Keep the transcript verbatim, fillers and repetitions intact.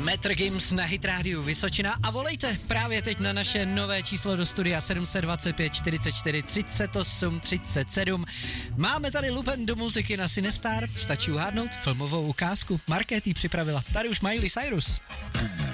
Metr Gims na Hit Radio Vysočina a volejte právě teď na naše nové číslo do studia sedm dva pět čtyřicet čtyři třicet osm třicet sedm. Máme tady lupen do multiky na Cinestar, stačí uhádnout filmovou ukázku. Markéty připravila. Tady už Miley Cyrus.